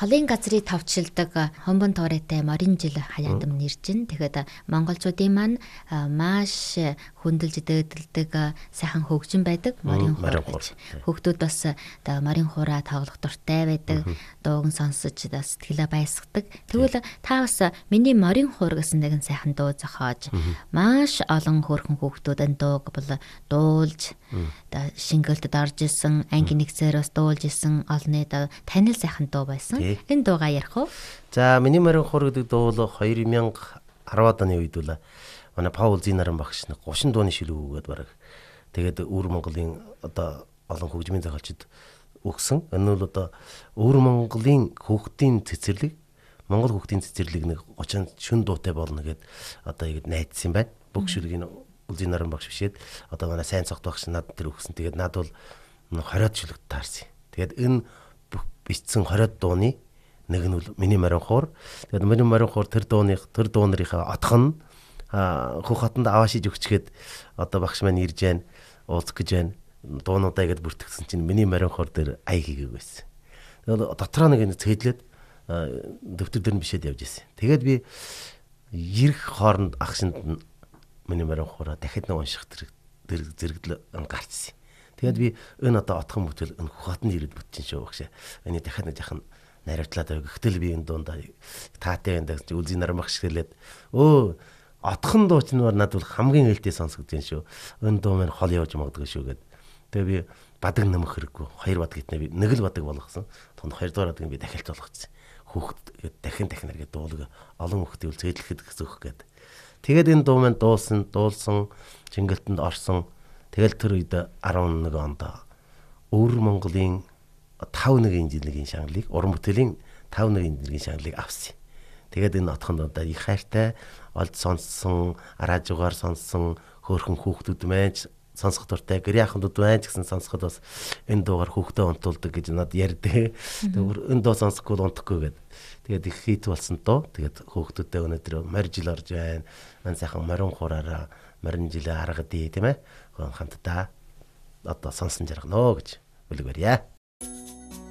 холын газрыг тавчилдаг хомбон тооройтой морин жил хаяатам нэржин. Тэгэхээр монголчуудын маань маш хөндлөж дээдэлдэг сайхан хөгжин байдаг морин хуур гэж. Хүүхдүүд бас одоо морин хуураа тоглох дуртай байдаг. Дууг сонсож бас сэтгэлээ баясгадаг. Тэгвэл та бас миний морин хуур гэсэн нэгэн сайхан дуу зохиож маш олон хөөрхөн хүүхдүүдэд дууг бол дуулж одоо шингэлтэд орж исэн, анги нэгсээр бас дуулж исэн олны танил сайхан дуу байсан. Энэ дуугаа ярих уу? За миний морин хуур гэдэг дуу бол 2010-ад оны үед бол манай Паул Зинаран багш нэг 30 дууны шилүү өгөөд бараг. Тэгээд Өвөр Монголын одоо олон хөгжмийн зохиолчид өгсөн. Энэ бол одоо Өвөр Монголын хүүхдийн цэцэрлэг, Монгол хүүхдийн цэцэрлэг нэг 30 шүн дуутай болно гэд одоо ингэж найдсан байна. Бүх шүлгийн Зинаран багш бишээд одоо манай сайн цогт багш над тэр өгсөн. Тэгээд над бол 20-од шүлэг таарсан. Тэгээд энэ бичсэн 20 дууны нэг нь бол миний морин хуур. Тэгээд миний морин хуур тэр дуунырынхаа отох нь хөх хотонд аваашиж өгчгээд одоо багш маань ирж байна, уулзах гэж байна. Дуунуудаа ингэж бүртгэсэн чинь миний морин хуур дээр ая хийгээг байсан. Тэгээд дотроо нэг цэглээд дэвтэр дээр нь бишээд явж ирсэн. Тэгээд би ирэх хооронд ах шинд миний морин хуураа дахиад нэг унших зэрэгдэл гарчсан. Тэгээд би энэ одоо отхон бүтэл энэ хөх хотонд ирээд бүтчин шүү багш. Энийг дахиад нэг яхан наривтлаад байг. Гэтэл би энэ дундаа таатай энэ үлзий наран багш хэлээд отхон дуу ч надад бол хамгийн ээлтэй сонсогдсон шүү. Энэ дуу маань хол явж магадгүй шүү гэд. Тэгээ би бадаг нэмэх хэрэггүй. 2 бадаг гитнэ би нэг л бадаг болгосон. Тонд 2 дугаар бадаг би дахиад болгоцсон. Хүүхэд дахин эргээд дуулаг олон хүүхдээ үл зэдлэхэд зөөх гэд. Тэгээд энэ дуу маань дуулсан, Чингэлтэнд орсон. Тэгэл тэр үед 11 онд Өвөр Монголын 5-1 жилийн шагналыг уран бүтээлийн 5-1 жилийн шагналыг авсан. Тэгээд энэ отхонд одоо их хайртай олд сонссон, радиогоор сонссон хөөрхөн хүүхдүүд маань сонсох дуртай, гэрээ ахмадууд маань ч гэсэн сонсоход бас энэ дуугаар хүүхдээ унтуулдаг гэж надад ярьдаг. Тэгээд энэ дуу сонсохгүй унтахгүй гэдэг. Тэгээд их хит болсон доо. Тэгээд хүүхдүүдтэй өнөөдөр морь жил орж байна. Мань сайхан морин хуураараа морин жилээ харгадъя тийм ээ. Хамтдаа одоо сонсон жаргано гэж үлгэрье.